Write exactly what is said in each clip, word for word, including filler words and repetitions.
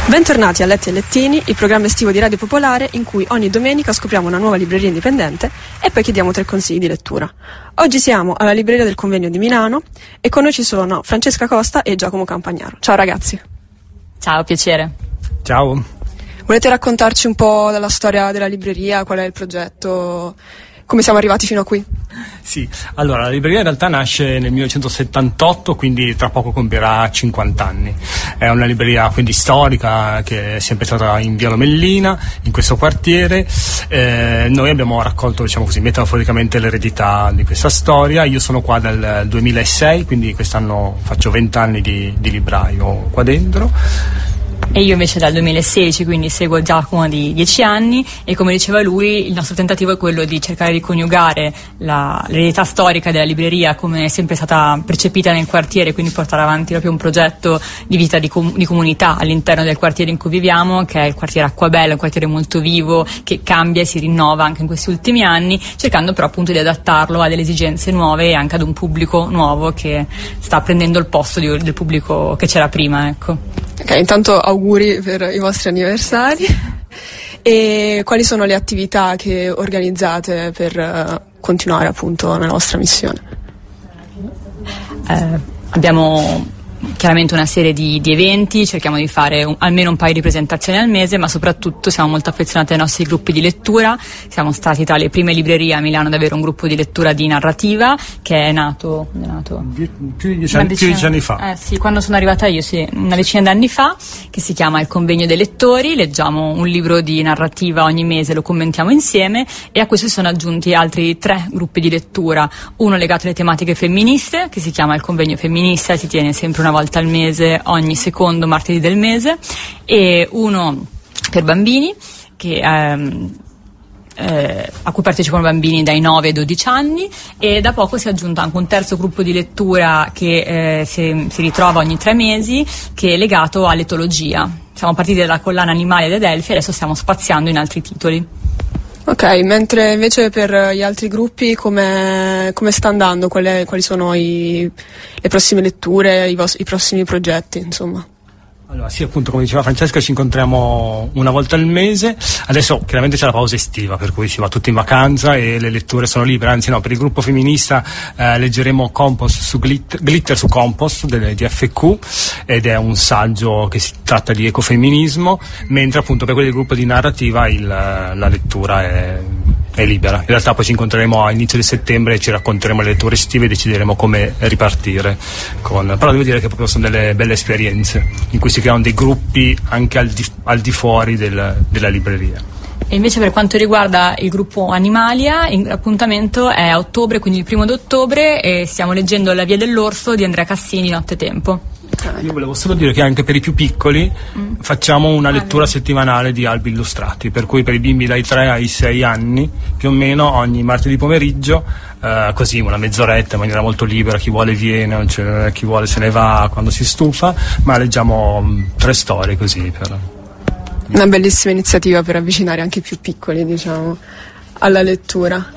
Bentornati a Letti e Lettini, il programma estivo di Radio Popolare in cui ogni domenica scopriamo una nuova libreria indipendente e poi chiediamo tre consigli di lettura. Oggi siamo alla Libreria del Convegno di Milano e con noi ci sono Francesca Costa e Giacomo Campagnaro. Ciao ragazzi. Ciao, piacere. Ciao. Volete raccontarci un po' della storia della libreria, qual è il progetto, come siamo arrivati fino a qui? Sì, allora la libreria in realtà nasce nel millenovecentosettantotto, quindi tra poco compierà cinquanta anni. È una libreria quindi storica che è sempre stata in via Lomellina, in questo quartiere. Eh, noi abbiamo raccolto, diciamo così, metaforicamente l'eredità di questa storia. Io sono qua dal duemilasei, quindi quest'anno faccio venti anni di, di libraio qua dentro. E io invece dal duemilasedici, quindi seguo Giacomo di dieci anni e come diceva lui il nostro tentativo è quello di cercare di coniugare la, l'eredità storica della libreria come è sempre stata percepita nel quartiere, quindi portare avanti proprio un progetto di vita di, com- di comunità all'interno del quartiere in cui viviamo, che è il quartiere Acquabella, un quartiere molto vivo che cambia e si rinnova anche in questi ultimi anni, cercando però appunto di adattarlo a delle esigenze nuove e anche ad un pubblico nuovo che sta prendendo il posto di, del pubblico che c'era prima, ecco. Ok, intanto auguri per i vostri anniversari. E quali sono le attività che organizzate per uh, continuare appunto nella vostra missione? Eh, abbiamo chiaramente una serie di, di eventi, cerchiamo di fare un, almeno un paio di presentazioni al mese, ma soprattutto siamo molto affezionati ai nostri gruppi di lettura. Siamo stati tra le prime librerie a Milano ad avere un gruppo di lettura di narrativa che è nato, è nato più di dieci anni, più di dieci anni fa. Eh sì, quando sono arrivata io, sì, una decina d'anni fa, che si chiama Il Convegno dei Lettori. Leggiamo un libro di narrativa ogni mese, lo commentiamo insieme e a questo si sono aggiunti altri tre gruppi di lettura, uno legato alle tematiche femministe che si chiama Il Convegno Femminista, si tiene sempre una volta al mese, ogni secondo martedì del mese, e uno per bambini che ehm, eh, a cui partecipano bambini dai nove ai dodici anni, e da poco si è aggiunto anche un terzo gruppo di lettura che eh, si, si ritrova ogni tre mesi, che è legato all'etologia. Siamo partiti dalla collana Animali ed Elfi e adesso stiamo spaziando in altri titoli. Ok, mentre invece per gli altri gruppi come, come sta andando? Quali, quali sono i, le prossime letture, i, vos, i prossimi progetti, insomma? Allora sì, appunto, come diceva Francesca, ci incontriamo una volta al mese. Adesso chiaramente c'è la pausa estiva, per cui si va tutti in vacanza e le letture sono libere. Anzi no, per il gruppo femminista eh, leggeremo Compost su Glitter, Glitter su Compost del, di F Q, ed è un saggio che si tratta di ecofemminismo, mentre appunto per quelli del gruppo di narrativa il, la lettura è, è libera. In realtà poi ci incontreremo a inizio di settembre e ci racconteremo le letture estive e decideremo come ripartire con... Però devo dire che proprio sono delle belle esperienze in cui si creano dei gruppi anche al di, al di fuori del, della libreria. E invece per quanto riguarda il gruppo Animalia, l'appuntamento è a ottobre, quindi il primo d'ottobre, e stiamo leggendo La Via dell'Orso di Andrea Cassini di Nottetempo. Io volevo solo dire che anche per i più piccoli mm. facciamo una lettura settimanale di albi illustrati, per cui per i bimbi dai tre ai sei anni più o meno ogni martedì pomeriggio, eh, così una mezz'oretta in maniera molto libera, chi vuole viene, cioè, chi vuole se ne va quando si stufa, ma leggiamo mh, tre storie così per... Una bellissima iniziativa per avvicinare anche i più piccoli, diciamo, alla lettura.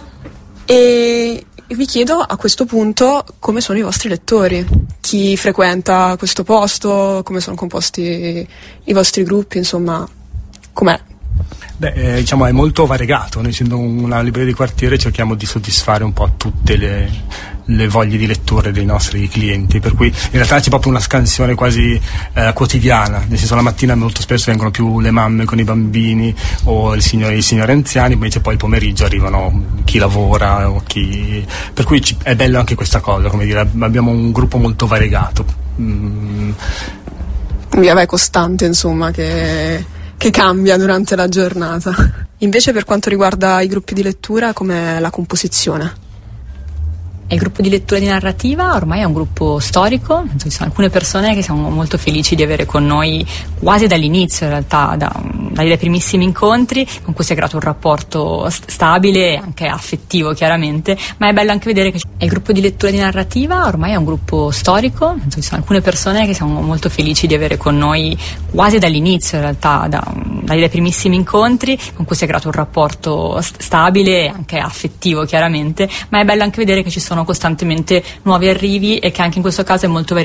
E vi chiedo a questo punto come sono i vostri lettori, chi frequenta questo posto, come sono composti i vostri gruppi, insomma, com'è? Beh, eh, diciamo è molto variegato. Noi, essendo una libreria di quartiere, cerchiamo di soddisfare un po' tutte le, le voglie di lettura dei nostri clienti, per cui in realtà c'è proprio una scansione quasi eh, quotidiana, nel senso la mattina molto spesso vengono più le mamme con i bambini o i signori, i signori anziani, invece poi il pomeriggio arrivano chi lavora o chi... per cui ci, è bello anche questa cosa, come dire, abbiamo un gruppo molto variegato. Mm. Quindi è costante, insomma, che... che cambia durante la giornata. Invece per quanto riguarda i gruppi di lettura, com'è la composizione? Il gruppo di lettura di narrativa ormai è un gruppo storico, ci sono alcune persone che siamo molto felici di avere con noi quasi dall'inizio, in realtà da, dai primissimi incontri, con cui si è creato un rapporto stabile e anche affettivo chiaramente, ma è bello anche vedere che il gruppo di lettura di narrativa ormai è un gruppo storico, ci sono alcune persone che siamo molto felici di avere con noi quasi dall'inizio, in realtà da, dai primissimi incontri, con cui si è creato un rapporto stabile e anche affettivo chiaramente, ma è bello anche vedere che ci sono costantemente nuovi arrivi e che anche in questo caso è molto